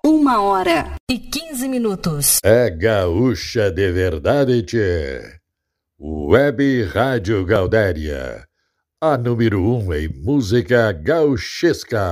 1h15. É gaúcha de verdade, tchê. Web Rádio Gaudéria, a número 1 em música gauchesca.